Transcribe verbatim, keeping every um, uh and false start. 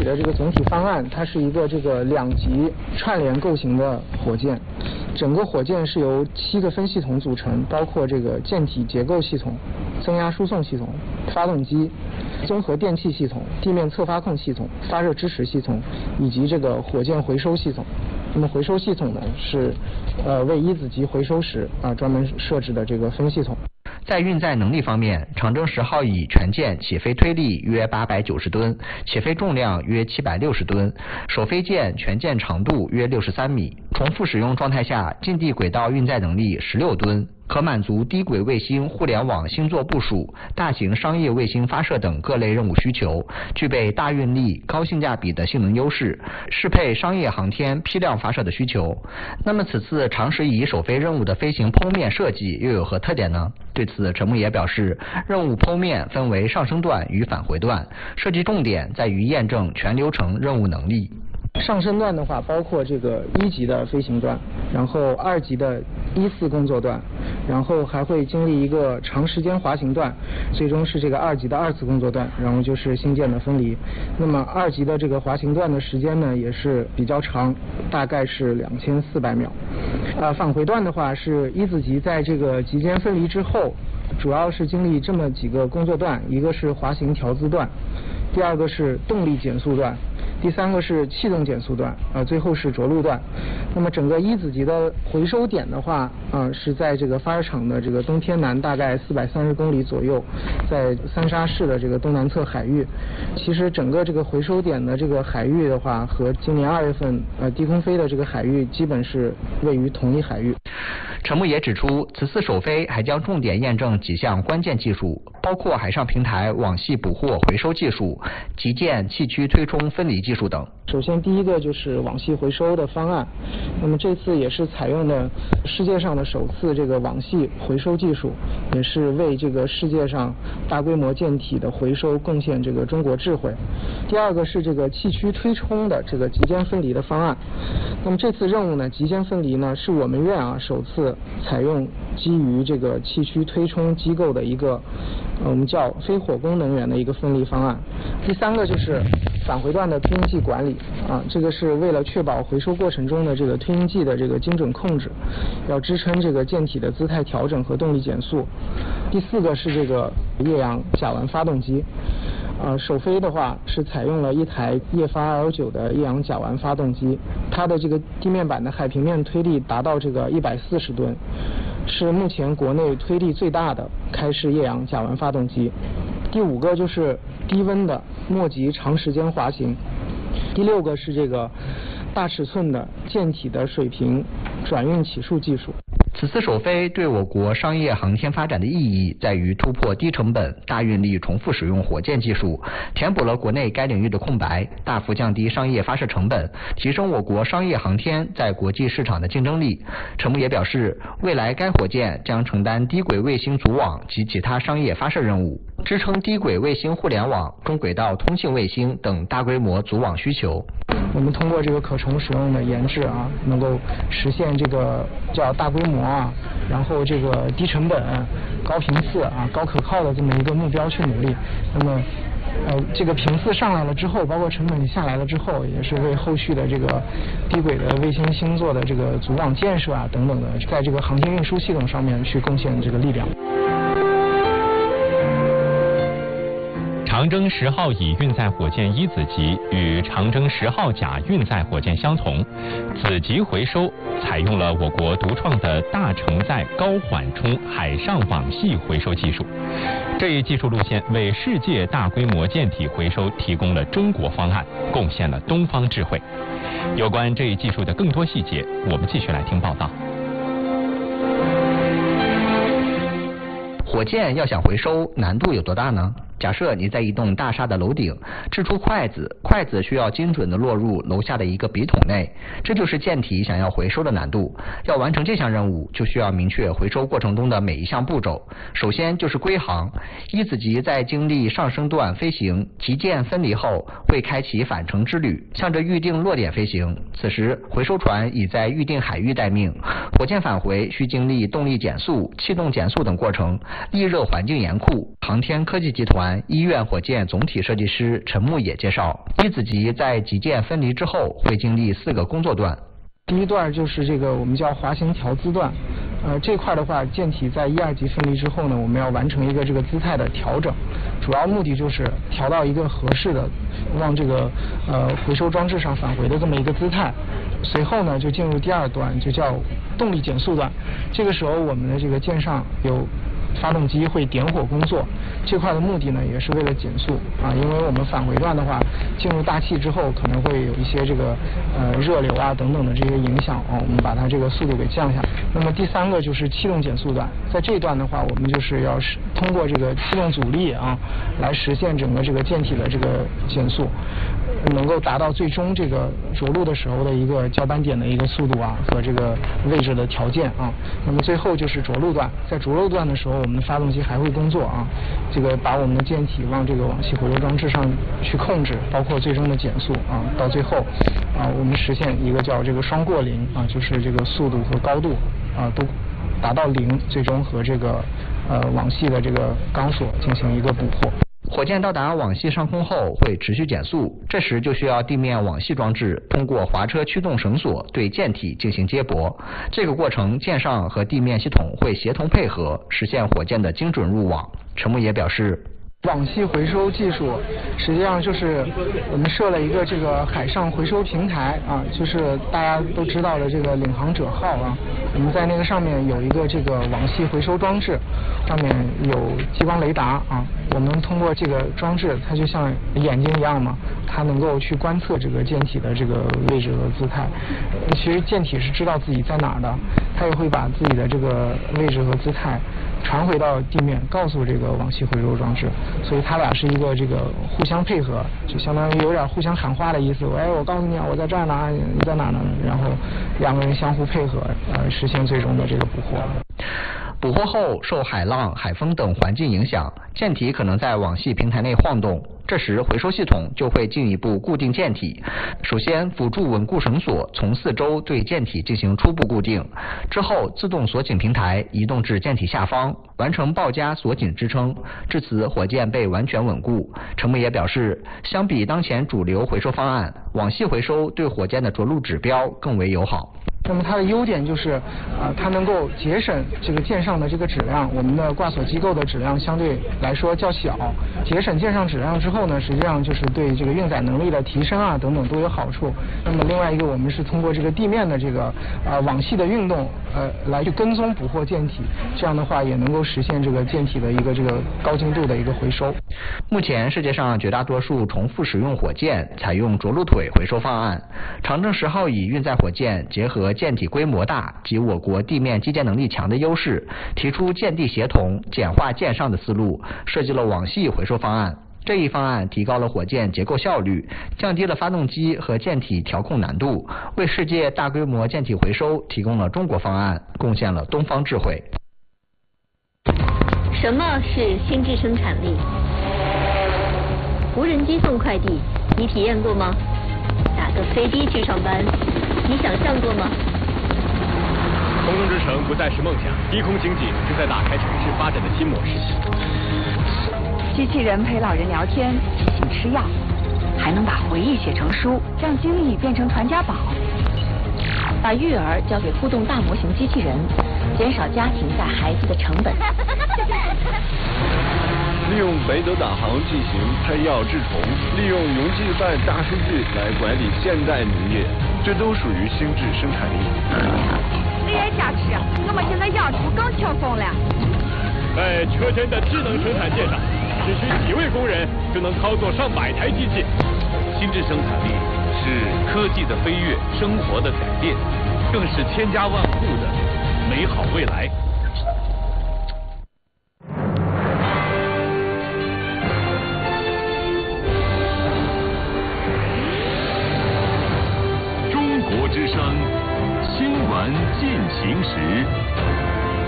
体的这个总体方案，它是一个这个两级串联构型的火箭。整个火箭是由七个分系统组成，包括这个舰体结构系统、增压输送系统、发动机、综合电气系统、地面侧发控系统、发热支持系统以及这个火箭回收系统。那么回收系统呢是呃为一子级回收时啊专门设置的这个分系统。 在运载能力方面，长征十号乙全舰起飞推力约八百九十吨，起飞重量约七百六十吨，首飞舰全舰长度约六十三米，重复使用状态下近地轨道运载能力十六吨，可满足低轨卫星互联网星座部署、大型商业卫星发射等各类任务需求，具备大运力、高性价比的性能优势，适配商业航天批量发射的需求。那么此次长十乙首飞任务的飞行剖面设计又有何特点呢？对此，陈木野表示，任务剖面分为上升段与返回段，设计重点在于验证全流程任务能力。 上升段的话，包括这个一级的飞行段，然后二级的一次工作段，然后还会经历一个长时间滑行段，最终是这个二级的二次工作段，然后就是星舰的分离。那么二级的这个滑行段的时间呢，也是比较长，大概是两千四百秒。呃，返回段的话，是一子级在这个级间分离之后，主要是经历这么几个工作段，一个是滑行调姿段，第二个是动力减速段，第三个是气动减速段，呃，最后是着陆段。那么整个一子级的回收点的话，呃，是在这个发射场的这个东偏南大概四百三十公里左右，在三沙市的这个东南侧海域。其实整个这个回收点的这个海域的话，和今年二月份呃低空飞的这个海域基本是位于同一海域。 陈木野指出，此次首飞还将重点验证几项关键技术，包括海上平台网系捕获回收技术、级舰气驱推冲分离技术等。 首先第一个就是网系回收的方案，那么这次也是采用的世界上的首次这个网系回收技术，也是为这个世界上大规模舰体的回收贡献这个中国智慧。第二个是这个气驱推冲的这个级间分离的方案。那么这次任务呢，级间分离呢是我们院啊首次采用基于这个气驱推冲机构的一个呃我们叫非火攻能源的一个分离方案。第三个就是返回段的推进剂管理啊，这个是为了确保回收过程中的这个推进剂的这个精准控制，要支撑这个舰体的姿态调整和动力减速。第四个是这个液氧甲烷发动机。呃，首飞的话是采用了一台液发 L 九的液氧甲烷发动机，它的这个地面板的海平面推力达到这个一百四十吨，是目前国内推力最大的开式液氧甲烷发动机。第五个就是低温的末级长时间滑行。第六个是这个大尺寸的舰体的水平转运起数技术。 此次首飞对我国商业航天发展的意义在于突破低成本、大运力重复使用火箭技术，填补了国内该领域的空白，大幅降低商业发射成本，提升我国商业航天在国际市场的竞争力。陈木野表示，未来该火箭将承担低轨卫星组网及其他商业发射任务，支撑低轨卫星互联网、中轨道通信卫星等大规模组网需求。 我们通过这个可重使用的研制啊，能够实现这个叫大规模啊，然后这个低成本、高频次啊、高可靠的这么一个目标去努力。那么，呃，这个频次上来了之后，包括成本下来了之后，也是为后续的这个低轨的卫星星座的这个组网建设啊等等的，在这个航天运输系统上面去贡献这个力量。 长征十号乙运载火箭一子级与长征十号甲运载火箭相同，子级回收采用了我国独创的大承载高缓冲海上网系回收技术。这一技术路线为世界大规模舰体回收提供了中国方案，贡献了东方智慧。有关这一技术的更多细节，我们继续来听报道。 火箭要想回收，难度有多大呢？假设你在一栋大厦的楼顶掷出筷子，筷子需要精准地落入楼下的一个笔筒内，这就是舰体想要回收的难度。要完成这项任务，就需要明确回收过程中的每一项步骤。首先就是归航，一子级在经历上升段飞行、级舰分离后，会开启返程之旅，向着预定落点飞行。此时回收船已在预定海域待命，火箭返回需经历动力减速、气动减速等过程，地热环境严酷。航天科技集团团医院火箭总体设计师陈牧野介绍，一子级在级件分离之后会经历四个工作段。 第一段就是这个我们叫滑行调姿段，呃，这块的话，舰体在一二级分离之后呢，我们要完成一个这个姿态的调整，主要目的就是调到一个合适的往这个呃回收装置上返回的这么一个姿态。随后呢，就进入第二段，就叫动力减速段。这个时候，我们的这个舰上有发动机会点火工作，这块的目的呢也是为了减速啊，因为我们返回段的话，进入大气之后可能会有一些这个呃热流啊等等的这些影响啊，我们把它这个速度给降下来。那么第三个就是气动减速段，在这一段的话，我们就是要是通过这个气动阻力啊，来实现整个这个舰体的这个减速，能够达到最终这个着陆的时候的一个交班点的一个速度啊和这个位置的条件啊。那么最后就是着陆段，在着陆段的时候，我们的发动机还会工作啊，这个把我们的舰体往这个往系回收装置上去控制，包括最终的减速啊，到最后啊，我们实现一个叫这个双过零啊，就是这个速度和高度啊都达到零，最终和这个呃网系的这个钢索进行一个捕获。 火箭到达网系上空后会持续减速，这时就需要地面网系装置通过滑车驱动绳索对舰体进行接驳。这个过程舰上和地面系统会协同配合，实现火箭的精准入网。陈牧野表示， 网系回收技术实际上就是我们设了一个这个海上回收平台啊，就是大家都知道的这个领航者号啊，我们在那个上面有一个这个网系回收装置，上面有激光雷达啊，我们通过这个装置，它就像眼睛一样嘛，它能够去观测这个舰体的这个位置和姿态。其实舰体是知道自己在哪儿的，它也会把自己的这个位置和姿态传回到地面，告诉这个网系回收装置，所以它俩是一个这个互相配合，就相当于有点互相喊话的意思。哎，我告诉你啊，我在这儿呢，你在哪呢？然后两个人相互配合，呃，实现最终的这个捕获。 捕获后受海浪、海风等环境影响，舰体可能在网系平台内晃动，这时回收系统就会进一步固定舰体。首先，辅助稳固绳索从四周对舰体进行初步固定，之后自动锁紧平台移动至舰体下方，完成抱夹锁紧支撑，至此火箭被完全稳固。陈牧野表示，相比当前主流回收方案，网系回收对火箭的着陆指标更为友好。 那么它的优点就是，呃，它能够节省这个舰上的这个质量，我们的挂锁机构的质量相对来说较小，节省舰上质量之后呢，实际上就是对这个运载能力的提升啊等等都有好处。那么另外一个，我们是通过这个地面的这个呃网系的运动，呃来去跟踪捕获舰体，这样的话也能够实现这个舰体的一个这个高精度的一个回收。 目前世界上绝大多数重复使用火箭采用着陆腿回收方案，长征十号乙运载火箭结合舰体规模大及我国地面基建能力强的优势，提出舰地协同、简化舰上的思路，设计了网系回收方案。这一方案提高了火箭结构效率，降低了发动机和舰体调控难度，为世界大规模舰体回收提供了中国方案，贡献了东方智慧。 什么是心智生产力？无人机送快递，你体验过吗？打个飞的去上班，你想象过吗？ 空中之城不再是梦想，低空经济正在打开城市发展的新模式。 机器人陪老人聊天，提醒吃药，还能把回忆写成书，让经历变成传家宝。把育儿交给互动大模型机器人，减少家庭带孩子的成本。 利用北斗导航进行配药治虫，利用农技办大数据来管理现代农业，这都属于心智生产力。 A I 加持，我们现在养猪更轻松了。 在车间的智能生产线上，只需几位工人就能操作上百台机器。 心智生产力是科技的飞跃，生活的改变，更是千家万户的美好未来。 中国之声，新闻进行时。